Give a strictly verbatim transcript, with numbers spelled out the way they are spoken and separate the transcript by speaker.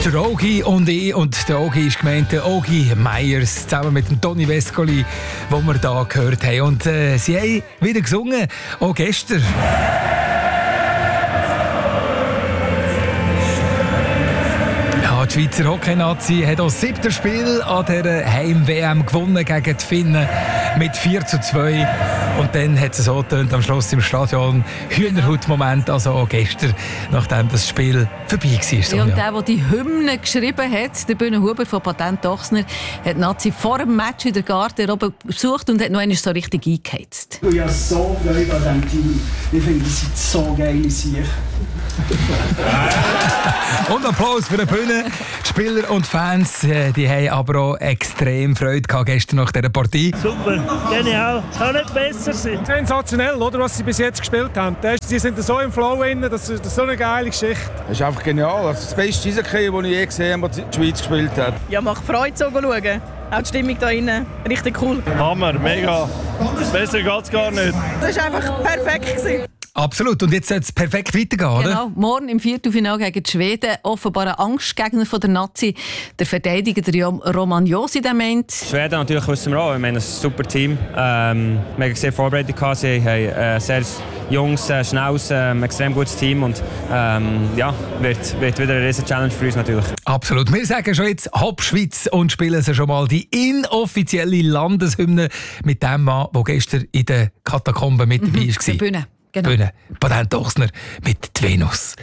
Speaker 1: Der Ogi und ich, und der Ogi ist gemeint, der Ogi Meyers, zusammen mit dem Toni Vescoli, den wir hier gehört haben. Und äh, sie haben wieder gesungen, auch gestern. Ja, die Schweizer Hockey-Nazi hat auch das siebte Spiel an dieser Heim-W M gewonnen gegen die Finnen mit vier zu zwei. Und dann hat es so getönt am Schluss im Stadion. Hühnerhaut-Moment, also auch gestern, nachdem das Spiel vorbei war. So,
Speaker 2: ja, und
Speaker 1: ja.
Speaker 2: der, der die Hymne geschrieben hat, der Bühne Huber von Patent Ochsner, hat Nazi vor dem Match in der Garderobe besucht und hat noch einmal so richtig eingeheizt.
Speaker 3: Ich habe so Freude an diesem Team. Ich finde, das sind so geile Sicher.
Speaker 1: Und Applaus für die Bühne. Die Spieler und Fans, die haben aber auch extrem Freude gehabt gestern nach dieser Partie.
Speaker 4: Super, genial. Es kann nicht besser sein.
Speaker 5: Sensationell, oder, was sie bis jetzt gespielt haben. Sie sind so im Flow drin, das ist so eine geile Geschichte.
Speaker 6: Das ist einfach genial. Das ist das beste Eishockey, das ich je gesehen habe, das die Schweiz gespielt hat.
Speaker 7: Ja, macht Freude, so zu schauen. Auch die Stimmung hier innen, richtig cool.
Speaker 4: Hammer, mega. Besser geht's gar nicht.
Speaker 7: Das war einfach perfekt gewesen.
Speaker 1: Absolut. Und jetzt soll es perfekt weitergehen, oder?
Speaker 2: Genau, morgen im Viertelfinale gegen die Schweden. Offenbar ein Angstgegner von der Nazi. Der Verteidiger, der Roman Josi, der meint.
Speaker 8: Schweden natürlich wissen wir auch. Ich meine, ein super Team. Ähm, wir haben sehr vorbereitet. Sie haben ein sehr junges, schnelles, ähm, extrem gutes Team. Und ähm, ja, wird, wird wieder eine riesen Challenge für uns natürlich.
Speaker 1: Absolut. Wir sagen schon jetzt Hopp Schweiz und spielen sie schon mal die inoffizielle Landeshymne mit dem Mann, der gestern in den Katakomben mit dabei war.
Speaker 2: Mhm, Bühne. Genau.
Speaker 1: Bühne. Patent Ochsner mit die Venus.